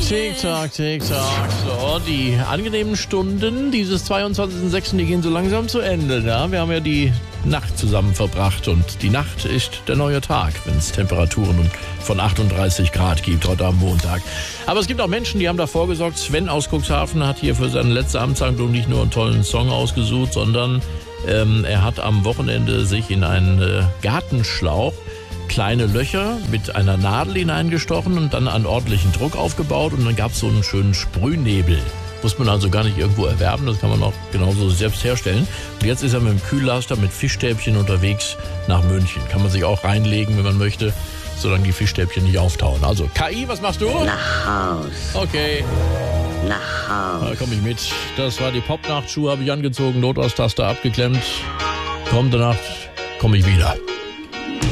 Tick-Tack, Tick-Tack. So, die angenehmen Stunden dieses 22.06. die gehen so langsam zu Ende. Ja? Wir haben ja die Nacht zusammen verbracht und die Nacht ist der neue Tag, wenn es Temperaturen von 38 Grad gibt heute am Montag. Aber es gibt auch Menschen, die haben da vorgesorgt. Sven aus Cuxhaven hat hier für seine letzte Amtshandlung nicht nur einen tollen Song ausgesucht, sondern er hat am Wochenende sich in einen Gartenschlauch kleine Löcher mit einer Nadel hineingestochen und dann einen ordentlichen Druck aufgebaut und dann gab es so einen schönen Sprühnebel. Muss man also gar nicht irgendwo erwerben, das kann man auch genauso selbst herstellen. Und jetzt ist er mit dem Kühllaster mit Fischstäbchen unterwegs nach München. Kann man sich auch reinlegen, wenn man möchte, solange die Fischstäbchen nicht auftauen. Also KI, was machst du? Nach Haus. Okay. Nach Haus. Da komme ich mit. Das war die Popnacht. Schuhe habe ich angezogen, Notaustasser abgeklemmt. Kommende Nacht komme ich wieder.